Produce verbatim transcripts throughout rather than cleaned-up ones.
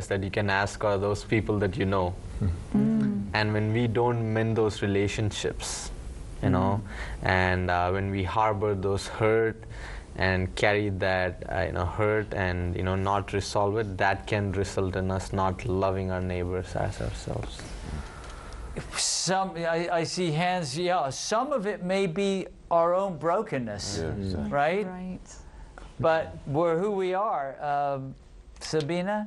that you can ask are those people that you know. Mm. And when we don't mend those relationships, you mm. know, and uh, when we harbor those hurt and carry that uh, you know hurt and you know not resolve it, that can result in us not loving our neighbors as ourselves. Some I, I see hands. Yeah, some of it may be our own brokenness, yeah, exactly. right? Right. But we're who we are. Um, Sabina?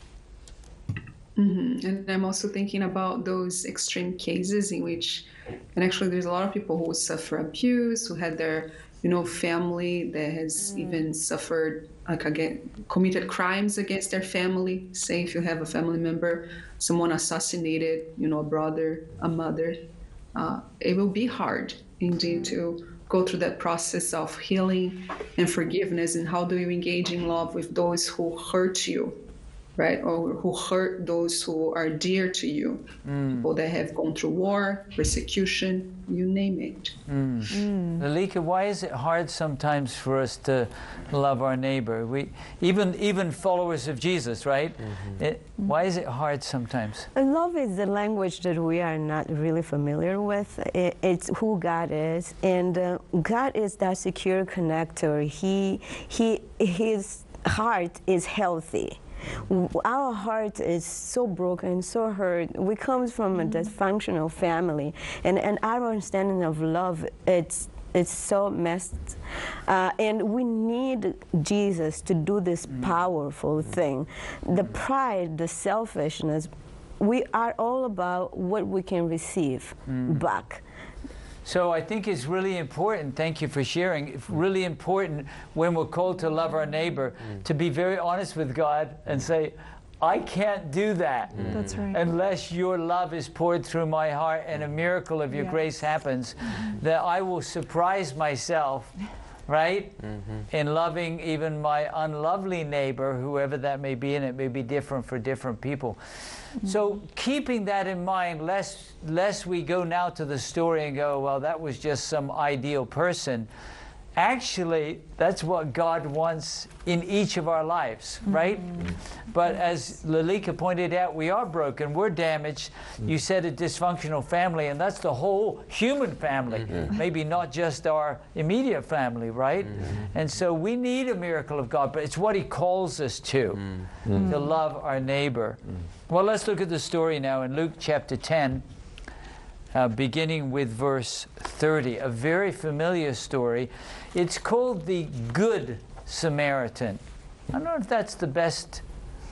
Mm-hmm. And I'm also thinking about those extreme cases in which, and actually there's a lot of people who suffer abuse, who had their, you know, family that has mm. even suffered, like again, committed crimes against their family. Say if you have a family member, someone assassinated, you know, a brother, a mother, uh, it will be hard indeed to go through that process of healing and forgiveness. And how do you engage in love with those who hurt you, right? Or who hurt those who are dear to you, mm. people that have gone through war, persecution, you name it. Mm. Mm. Lalika, why is it hard sometimes for us to love our neighbor? We even even followers of Jesus, right? Mm-hmm. It, why is it hard sometimes? Love is the language that we are not really familiar with. It, it's who God is, and uh, God is that secure connector. He he his heart is healthy. Our heart is so broken, so hurt. We come from a dysfunctional family, and, and our understanding of love, it's it's so messed. Uh, and we need Jesus to do this powerful thing. The pride, the selfishness, we are all about what we can receive mm. back. So I think it's really important, thank you for sharing, it's really important when we're called to love our neighbor mm. to be very honest with God and say, I can't do that mm. That's right. unless your love is poured through my heart and a miracle of your yes. grace happens, mm-hmm. that I will surprise myself, right, mm-hmm. in loving even my unlovely neighbor, whoever that may be, and it may be different for different people. So keeping that in mind, lest, lest we go now to the story and go, well, that was just some ideal person. Actually, that's what God wants in each of our lives, right? Mm-hmm. But as Lalika pointed out, we are broken, we're damaged. Mm-hmm. You said a dysfunctional family, and that's the whole human family, mm-hmm. maybe not just our immediate family, right? Mm-hmm. And so we need a miracle of God, but it's what He calls us to, mm-hmm. to love our neighbor. Mm-hmm. Well, let's look at the story now in Luke chapter ten. Uh, beginning with verse thirty, a very familiar story. It's called the Good Samaritan. I don't know if that's the best.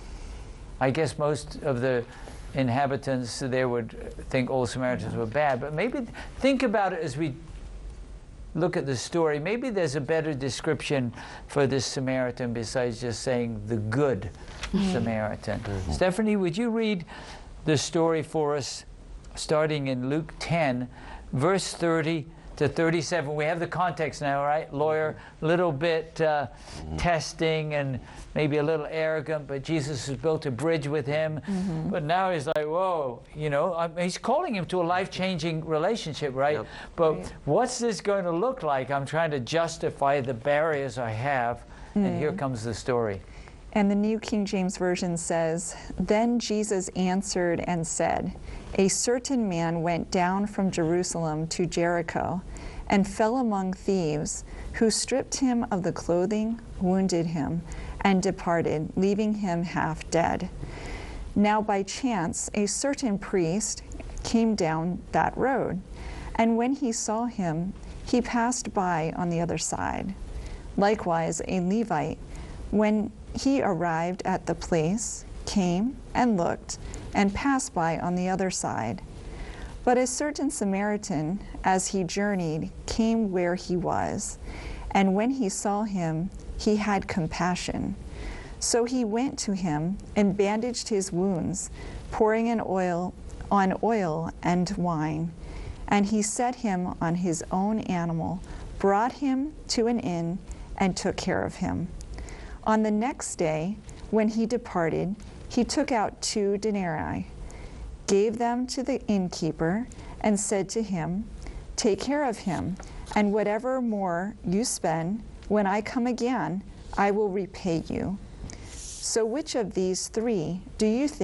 I guess most of the inhabitants there would think all Samaritans were bad, but maybe think about it as we look at the story. Maybe there's a better description for this Samaritan besides just saying the Good mm-hmm. Samaritan. Mm-hmm. Stephanie, would you read the story for us? Starting in Luke ten, verse thirty to thirty-seven. We have the context now, right? Lawyer, a little bit uh, mm-hmm. testing and maybe a little arrogant, but Jesus has built a bridge with him. Mm-hmm. But now he's like, whoa, you know, I mean, he's calling him to a life-changing relationship, right? Yep. But right. what's this going to look like? I'm trying to justify the barriers I have, mm. and here comes the story. And the New King James Version says, "Then Jesus answered and said, A certain man went down from Jerusalem to Jericho and fell among thieves, who stripped him of the clothing, wounded him, and departed, leaving him half dead. Now by chance a certain priest came down that road, and when he saw him, he passed by on the other side. Likewise a Levite, when he arrived at the place, came and looked, and passed by on the other side. But a certain Samaritan, as he journeyed, came where he was, and when he saw him, he had compassion. So he went to him and bandaged his wounds, pouring in oil on oil and wine. And he set him on his own animal, brought him to an inn, and took care of him. On the next day, when he departed, he took out two denarii, gave them to the innkeeper, and said to him, Take care of him, and whatever more you spend, when I come again, I will repay you. So which of these three do you think